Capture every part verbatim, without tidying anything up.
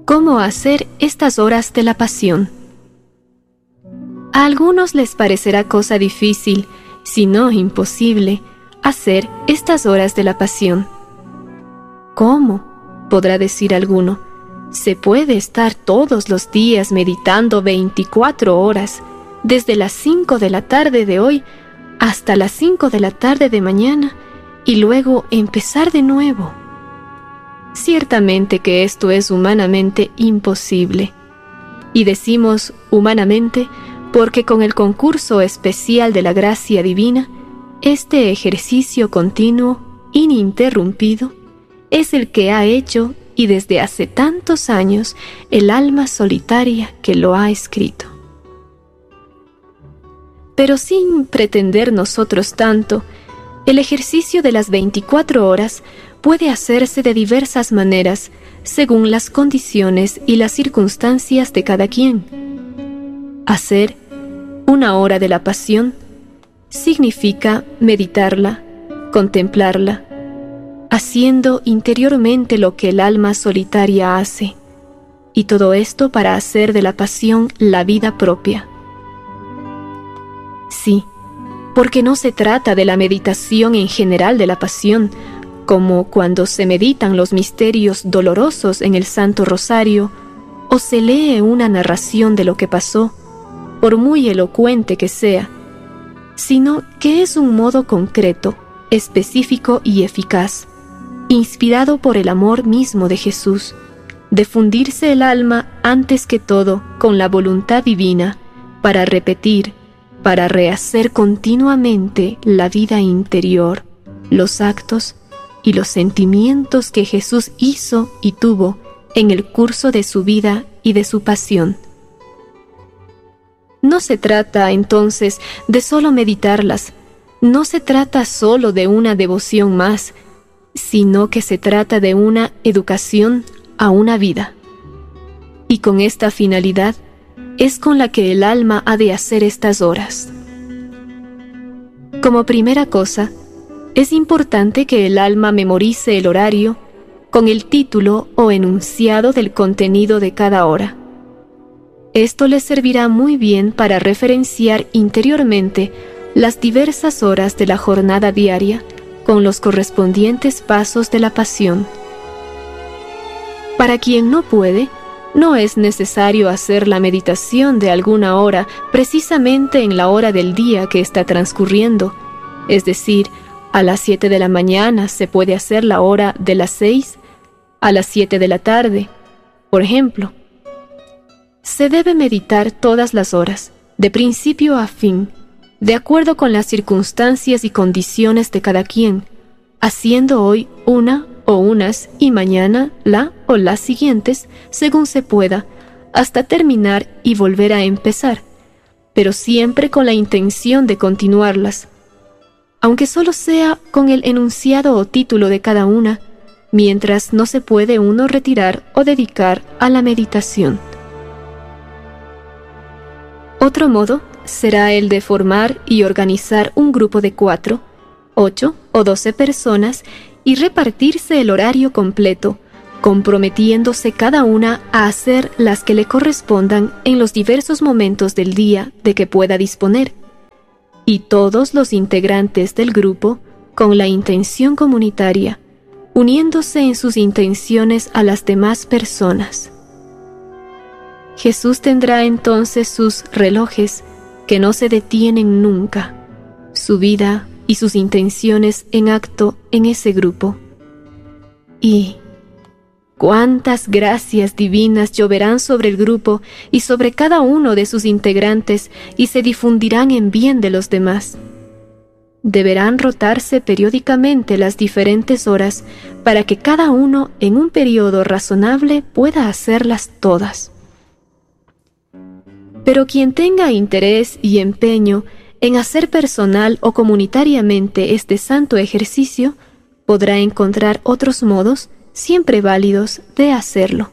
¿Cómo hacer estas horas de la pasión? A algunos les parecerá cosa difícil, si no imposible, hacer estas horas de la pasión. ¿Cómo?, podrá decir alguno. Se puede estar todos los días meditando veinticuatro horas, desde las cinco de la tarde de hoy hasta las cinco de la tarde de mañana, y luego empezar de nuevo. Ciertamente que esto es humanamente imposible. Y decimos humanamente porque con el concurso especial de la gracia divina, este ejercicio continuo, ininterrumpido, es el que ha hecho, y desde hace tantos años, el alma solitaria que lo ha escrito. Pero sin pretender nosotros tanto, el ejercicio de las veinticuatro horas puede hacerse de diversas maneras, según las condiciones y las circunstancias de cada quien. Hacer una hora de la pasión significa meditarla, contemplarla, haciendo interiormente lo que el alma solitaria hace, y todo esto para hacer de la pasión la vida propia. Sí, porque no se trata de la meditación en general de la pasión, como cuando se meditan los misterios dolorosos en el Santo Rosario, o se lee una narración de lo que pasó, por muy elocuente que sea, sino que es un modo concreto, específico y eficaz, inspirado por el amor mismo de Jesús, de fundirse el alma antes que todo con la voluntad divina, para repetir, para rehacer continuamente la vida interior, los actos y los sentimientos que Jesús hizo y tuvo en el curso de su vida y de su pasión. No se trata entonces de solo meditarlas, no se trata solo de una devoción más, sino que se trata de una educación a una vida. Y con esta finalidad es con la que el alma ha de hacer estas horas. Como primera cosa, es importante que el alma memorice el horario con el título o enunciado del contenido de cada hora. Esto le servirá muy bien para referenciar interiormente las diversas horas de la jornada diaria con los correspondientes pasos de la pasión. Para quien no puede, no es necesario hacer la meditación de alguna hora precisamente en la hora del día que está transcurriendo, es decir, a las siete de la mañana se puede hacer la hora de las seis, a las siete de la tarde, por ejemplo. Se debe meditar todas las horas, de principio a fin, de acuerdo con las circunstancias y condiciones de cada quien, haciendo hoy una o unas y mañana la o las siguientes, según se pueda, hasta terminar y volver a empezar, pero siempre con la intención de continuarlas, aunque solo sea con el enunciado o título de cada una, mientras no se puede uno retirar o dedicar a la meditación. Otro modo será el de formar y organizar un grupo de cuatro, ocho o doce personas y repartirse el horario completo, comprometiéndose cada una a hacer las que le correspondan en los diversos momentos del día de que pueda disponer, y todos los integrantes del grupo, con la intención comunitaria, uniéndose en sus intenciones a las demás personas. Jesús tendrá entonces sus relojes que no se detienen nunca, su vida y sus intenciones en acto en ese grupo. Y cuántas gracias divinas lloverán sobre el grupo y sobre cada uno de sus integrantes y se difundirán en bien de los demás. Deberán rotarse periódicamente las diferentes horas para que cada uno en un periodo razonable pueda hacerlas todas. Pero quien tenga interés y empeño en hacer personal o comunitariamente este santo ejercicio, podrá encontrar otros modos, siempre válidos, de hacerlo.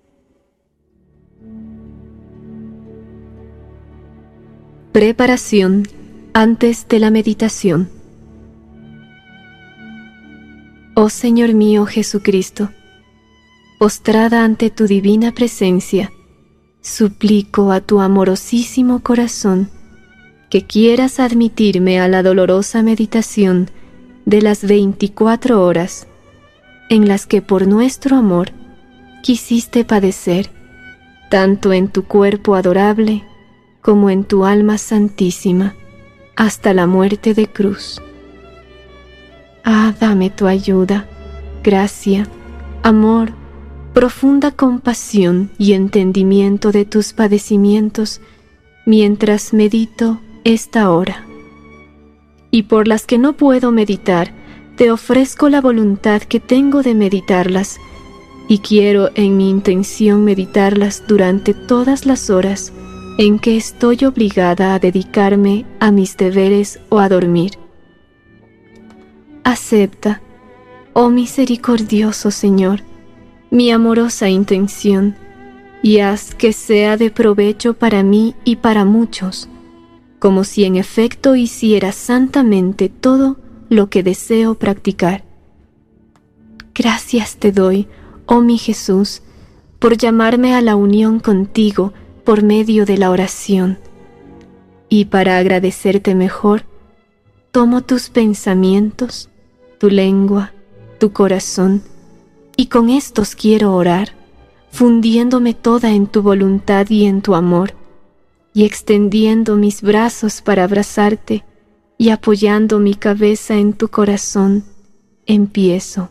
Preparación antes de la meditación. Oh Señor mío Jesucristo, postrada ante tu divina presencia, suplico a tu amorosísimo corazón que quieras admitirme a la dolorosa meditación de las veinticuatro horas en las que por nuestro amor quisiste padecer, tanto en tu cuerpo adorable como en tu alma santísima, hasta la muerte de cruz. Ah, dame tu ayuda, gracia, amor, profunda compasión y entendimiento de tus padecimientos mientras medito esta hora. Y por las que no puedo meditar, te ofrezco la voluntad que tengo de meditarlas, y quiero en mi intención meditarlas durante todas las horas en que estoy obligada a dedicarme a mis deberes o a dormir. Acepta, oh misericordioso Señor, mi amorosa intención, y haz que sea de provecho para mí y para muchos, como si en efecto hiciera santamente todo lo que deseo practicar. Gracias te doy, oh mi Jesús, por llamarme a la unión contigo por medio de la oración. Y para agradecerte mejor, tomo tus pensamientos, tu lengua, tu corazón, y con estos quiero orar, fundiéndome toda en tu voluntad y en tu amor, y extendiendo mis brazos para abrazarte, y apoyando mi cabeza en tu corazón, empiezo.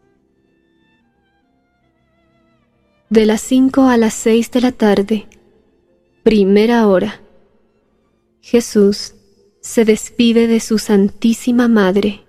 De las cinco a las seis de la tarde, primera hora, Jesús se despide de su Santísima Madre.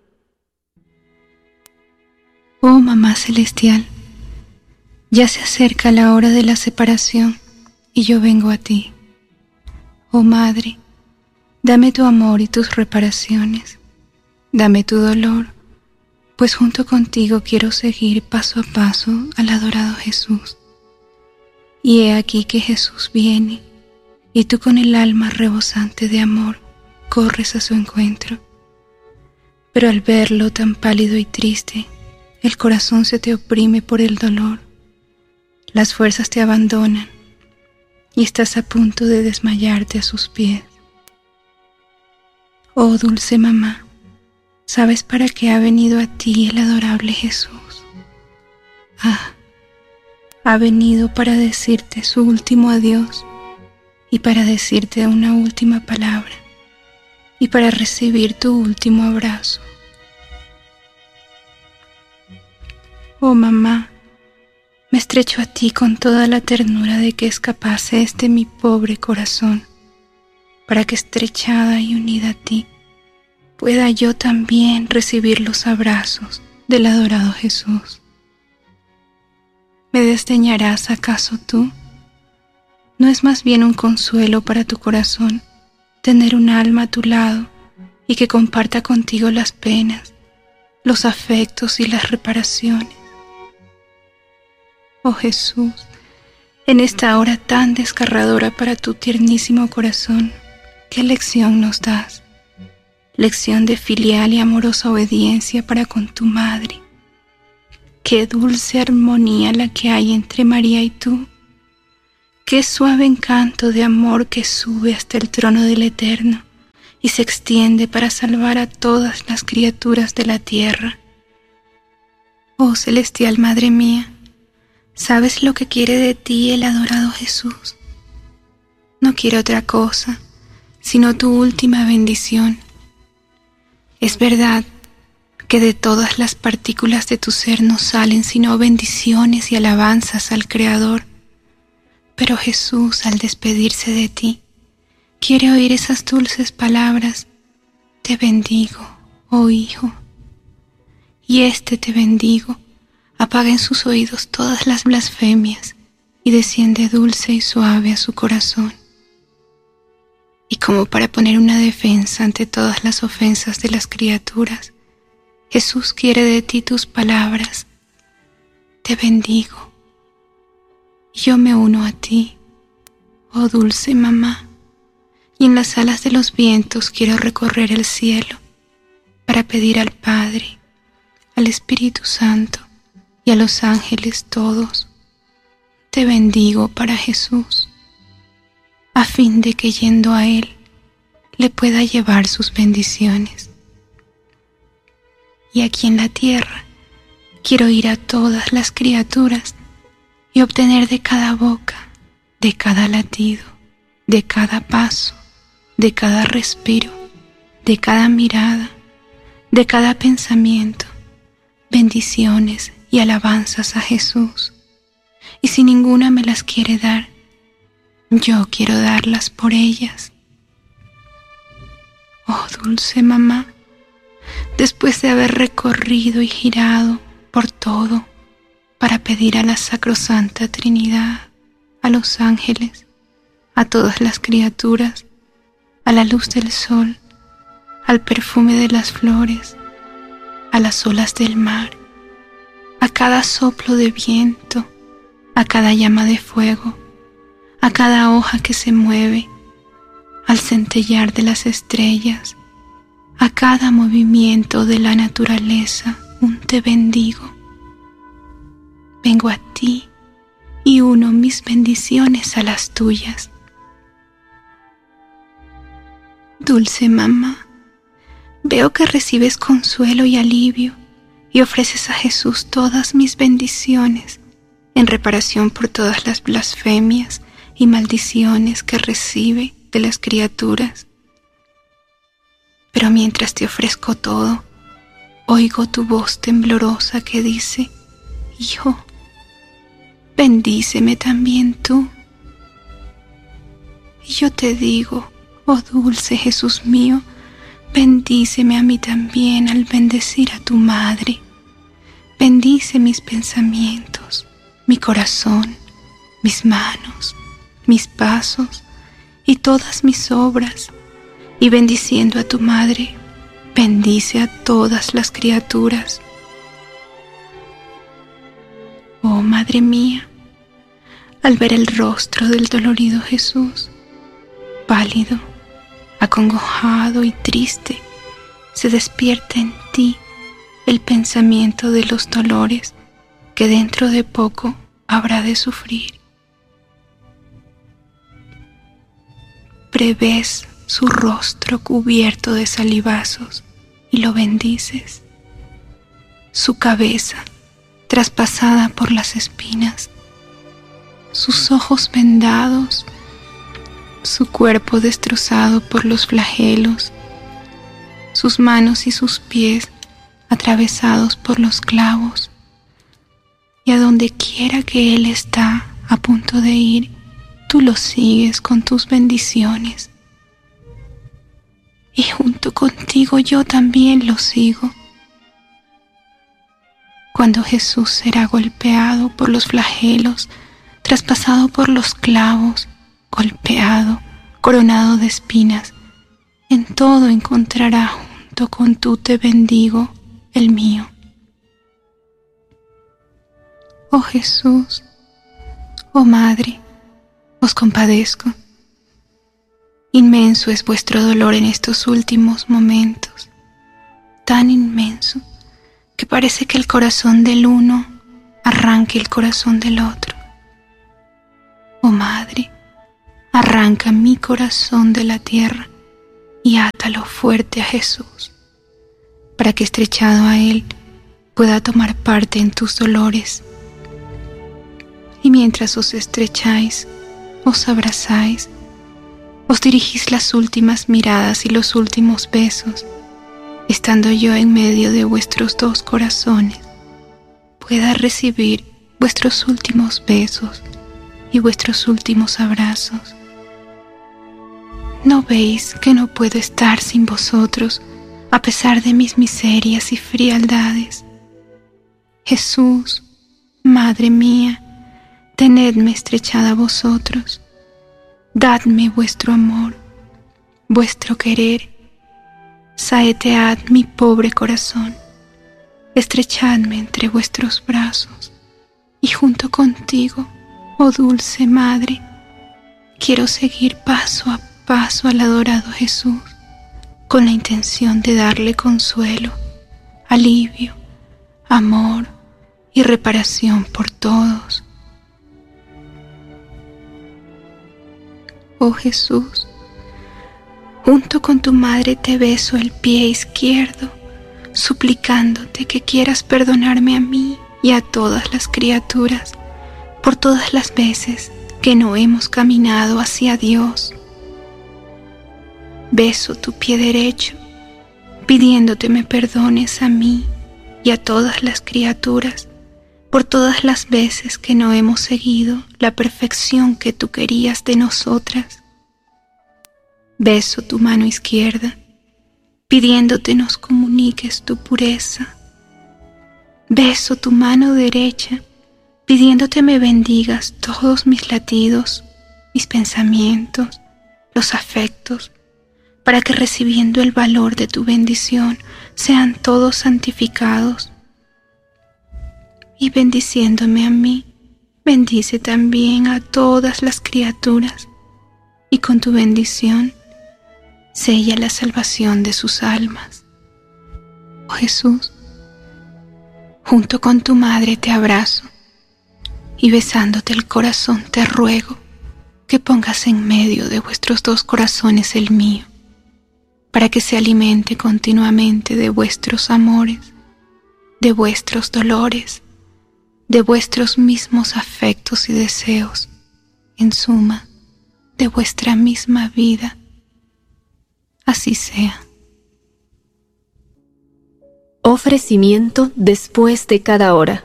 Oh Mamá Celestial, ya se acerca la hora de la separación y yo vengo a ti. Oh Madre, dame tu amor y tus reparaciones, dame tu dolor, pues junto contigo quiero seguir paso a paso al adorado Jesús. Y he aquí que Jesús viene, y tú con el alma rebosante de amor corres a su encuentro. Pero al verlo tan pálido y triste, el corazón se te oprime por el dolor, las fuerzas te abandonan, y estás a punto de desmayarte a sus pies. Oh dulce mamá, ¿sabes para qué ha venido a ti el adorable Jesús? Ah, ha venido para decirte su último adiós y para decirte una última palabra y para recibir tu último abrazo. Oh mamá, me estrecho a ti con toda la ternura de que es capaz este mi pobre corazón, para que estrechada y unida a ti, pueda yo también recibir los abrazos del adorado Jesús. ¿Me desdeñarás acaso tú? ¿No es más bien un consuelo para tu corazón tener un alma a tu lado y que comparta contigo las penas, los afectos y las reparaciones? Oh Jesús, en esta hora tan desgarradora para tu tiernísimo corazón, ¿qué lección nos das? Lección de filial y amorosa obediencia para con tu madre. Qué dulce armonía la que hay entre María y tú. Qué suave encanto de amor que sube hasta el trono del Eterno y se extiende para salvar a todas las criaturas de la tierra. Oh celestial Madre mía, ¿sabes lo que quiere de ti el adorado Jesús? No quiere otra cosa, sino tu última bendición. Es verdad que de todas las partículas de tu ser no salen sino bendiciones y alabanzas al Creador, pero Jesús, al despedirse de ti, quiere oír esas dulces palabras: te bendigo, oh Hijo. Y este te bendigo apaga en sus oídos todas las blasfemias y desciende dulce y suave a su corazón. Y como para poner una defensa ante todas las ofensas de las criaturas, Jesús quiere de ti tus palabras: te bendigo. Y yo me uno a ti, oh dulce mamá, y en las alas de los vientos quiero recorrer el cielo para pedir al Padre, al Espíritu Santo y a los ángeles todos, te bendigo para Jesús, a fin de que yendo a Él le pueda llevar sus bendiciones. Y aquí en la tierra quiero ir a todas las criaturas y obtener de cada boca, de cada latido, de cada paso, de cada respiro, de cada mirada, de cada pensamiento, bendiciones y alabanzas a Jesús. Y si ninguna me las quiere dar, yo quiero darlas por ellas. Oh dulce mamá, después de haber recorrido y girado por todo para pedir a la Sacrosanta Trinidad, a los ángeles, a todas las criaturas, a la luz del sol, al perfume de las flores, a las olas del mar, a cada soplo de viento, a cada llama de fuego, a cada hoja que se mueve, al centellar de las estrellas, a cada movimiento de la naturaleza, un te bendigo. Vengo a ti y uno mis bendiciones a las tuyas. Dulce mamá, veo que recibes consuelo y alivio y ofreces a Jesús todas mis bendiciones en reparación por todas las blasfemias y maldiciones que recibe de las criaturas. Pero mientras te ofrezco todo, oigo tu voz temblorosa que dice: Hijo, bendíceme también tú. Y yo te digo: oh dulce Jesús mío, bendíceme a mí también al bendecir a tu madre. Bendice mis pensamientos, mi corazón, mis manos, mis pasos y todas mis obras, y bendiciendo a tu madre, bendice a todas las criaturas. Oh Madre mía, al ver el rostro del dolorido Jesús, pálido, acongojado y triste, se despierta en ti el pensamiento de los dolores que dentro de poco habrá de sufrir. Prevés su rostro cubierto de salivazos y lo bendices. Su cabeza traspasada por las espinas, sus ojos vendados, su cuerpo destrozado por los flagelos, sus manos y sus pies atravesados por los clavos, y a donde quiera que Él está a punto de ir, tú lo sigues con tus bendiciones. Y junto contigo yo también lo sigo. Cuando Jesús será golpeado por los flagelos, traspasado por los clavos, golpeado, coronado de espinas, en todo encontrará junto con tu te bendigo el mío. Oh Jesús, oh Madre, os compadezco. Inmenso es vuestro dolor en estos últimos momentos, tan inmenso que parece que el corazón del uno arranque el corazón del otro. Oh Madre, arranca mi corazón de la tierra y átalo fuerte a Jesús, para que estrechado a Él pueda tomar parte en tus dolores. Y mientras os estrecháis, os abrazáis, os dirigís las últimas miradas y los últimos besos, estando yo en medio de vuestros dos corazones, pueda recibir vuestros últimos besos y vuestros últimos abrazos. ¿No veis que no puedo estar sin vosotros a pesar de mis miserias y frialdades? Jesús, Madre mía, tenedme estrechada a vosotros, dadme vuestro amor, vuestro querer, saetead mi pobre corazón, estrechadme entre vuestros brazos, y junto contigo, oh dulce Madre, quiero seguir paso a paso al adorado Jesús, con la intención de darle consuelo, alivio, amor y reparación por todos. Oh Jesús, junto con tu madre te beso el pie izquierdo, suplicándote que quieras perdonarme a mí y a todas las criaturas por todas las veces que no hemos caminado hacia Dios. Beso tu pie derecho, pidiéndote me perdones a mí y a todas las criaturas por todas las veces que no hemos seguido la perfección que tú querías de nosotras. Beso tu mano izquierda, pidiéndote nos comuniques tu pureza. Beso tu mano derecha, pidiéndote me bendigas todos mis latidos, mis pensamientos, los afectos, para que recibiendo el valor de tu bendición sean todos santificados. Y bendiciéndome a mí, bendice también a todas las criaturas, y con tu bendición sella la salvación de sus almas. Oh Jesús, junto con tu madre te abrazo, y besándote el corazón te ruego que pongas en medio de vuestros dos corazones el mío, para que se alimente continuamente de vuestros amores, de vuestros dolores, de vuestros mismos afectos y deseos, en suma, de vuestra misma vida. Así sea. Ofrecimiento después de cada hora.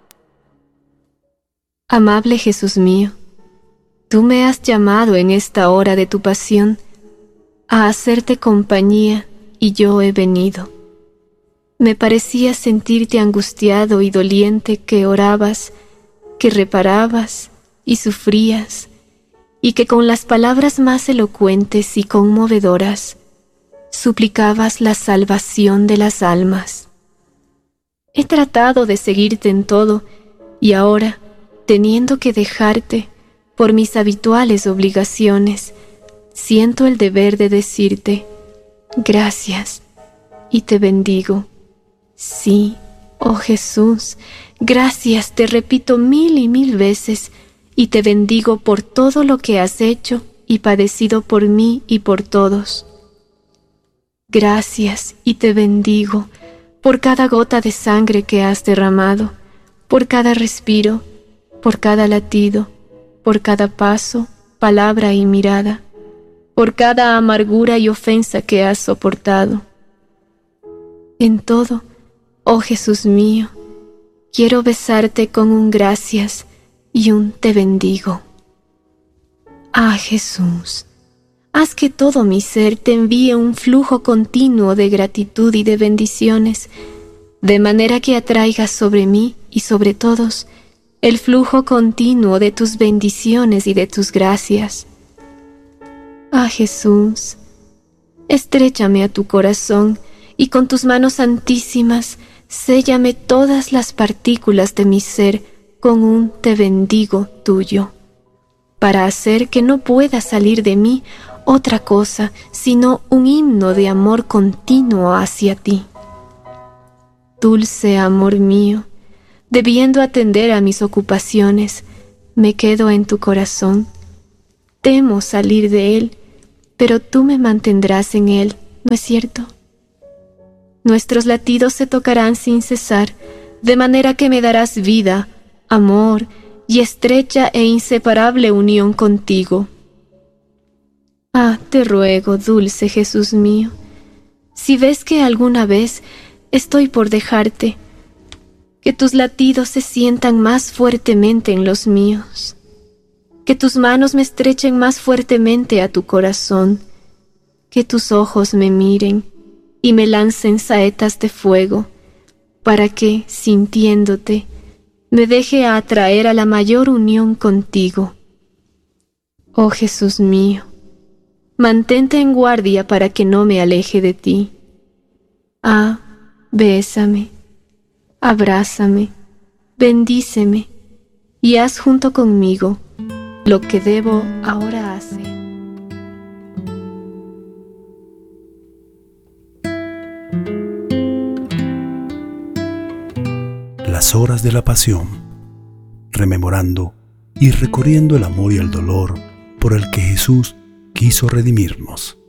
Amable Jesús mío, tú me has llamado en esta hora de tu pasión a hacerte compañía y yo he venido. Me parecía sentirte angustiado y doliente, que orabas, que reparabas y sufrías, y que con las palabras más elocuentes y conmovedoras suplicabas la salvación de las almas. He tratado de seguirte en todo, y ahora, teniendo que dejarte por mis habituales obligaciones, siento el deber de decirte gracias y te bendigo. Sí, oh Jesús, gracias te repito mil y mil veces, y te bendigo por todo lo que has hecho y padecido por mí y por todos. Gracias y te bendigo por cada gota de sangre que has derramado, por cada respiro, por cada latido, por cada paso, palabra y mirada, por cada amargura y ofensa que has soportado. En todo, oh Jesús mío, quiero besarte con un gracias y un te bendigo. Ah, Jesús, haz que todo mi ser te envíe un flujo continuo de gratitud y de bendiciones, de manera que atraigas sobre mí y sobre todos el flujo continuo de tus bendiciones y de tus gracias. Ah, Jesús, estréchame a tu corazón y con tus manos santísimas séllame todas las partículas de mi ser con un te bendigo tuyo, para hacer que no pueda salir de mí otra cosa sino un himno de amor continuo hacia ti. Dulce amor mío, debiendo atender a mis ocupaciones, me quedo en tu corazón. Temo salir de él, pero tú me mantendrás en él, ¿no es cierto? Nuestros latidos se tocarán sin cesar, de manera que me darás vida, amor y estrecha e inseparable unión contigo. Ah, te ruego, dulce Jesús mío, si ves que alguna vez estoy por dejarte, que tus latidos se sientan más fuertemente en los míos, que tus manos me estrechen más fuertemente a tu corazón, que tus ojos me miren y me lancen saetas de fuego, para que, sintiéndote, me deje atraer a la mayor unión contigo. Oh Jesús mío, mantente en guardia para que no me aleje de ti. Ah, bésame, abrázame, bendíceme, y haz junto conmigo lo que debo ahora hacer. La las horas de la pasión, rememorando y recorriendo el amor y el dolor por el que Jesús quiso redimirnos.